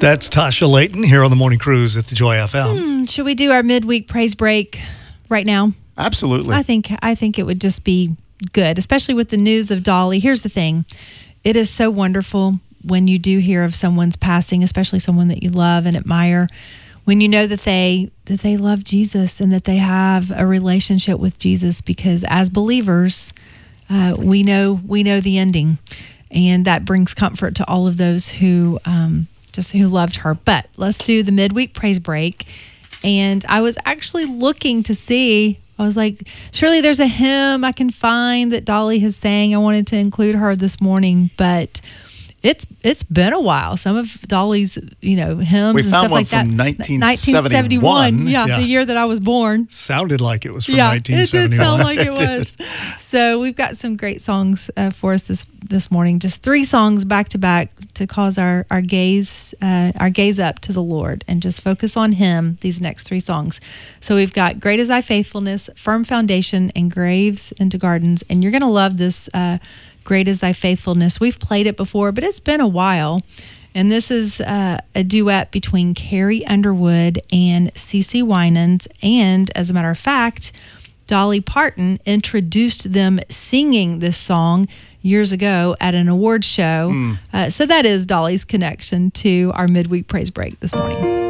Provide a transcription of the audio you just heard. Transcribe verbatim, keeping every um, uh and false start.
That's Tasha Layton here on the Morning Cruise at the Joy F M. Hmm, should we do our midweek praise break right now? Absolutely. I think I think it would just be good, especially with the news of Dolly. Here's the thing. It is so wonderful when you do hear of someone's passing, especially someone that you love and admire, when you know that they that they love Jesus and that they have a relationship with Jesus, because as believers, uh, we know we know the ending, and that brings comfort to all of those who um, just who loved her. But let's do the midweek praise break. And I was actually looking to see, I was like, surely there's a hymn I can find that Dolly has sang. I wanted to include her this morning, but it's it's been a while. Some of Dolly's, you know, hymns we and found stuff one like from that. nineteen nineteen seventy-one. Yeah, Yeah. the year that I was born. Sounded like it was from Yeah, nineteen it seventy-one. did sound like it It did. was. So we've got some great songs uh, for us this this morning. Just three songs back to back to cause our our gaze uh, our gaze up to the Lord and just focus on Him. These next three songs. So we've got "Great Is Thy Faithfulness," "Firm Foundation," and "Graves into Gardens." And you're going to love this. Uh, "Great Is Thy Faithfulness." We've played it before, but it's been a while. And this is uh, a duet between Carrie Underwood and CeCe Winans. And as a matter of fact, Dolly Parton introduced them singing this song years ago at an award show. Mm. Uh, so that is Dolly's connection to our midweek praise break this morning.